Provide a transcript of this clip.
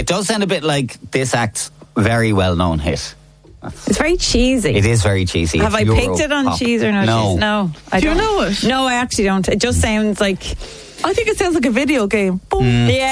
It does sound a bit like this act's very well-known hit. It's very cheesy. It is very cheesy. Have I picked it on cheese or no? No. No. Do you know it? No, I actually don't. It just sounds like... I think it sounds like a video game. Boom. Yeah.